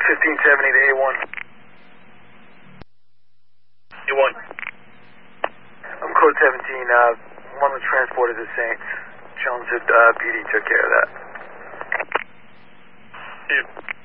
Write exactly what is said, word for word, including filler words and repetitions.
fifteen seventy to A one. A one. I'm code seventeen, uh, one was transported to Saints. Jones at uh, B D took care of that. Dude.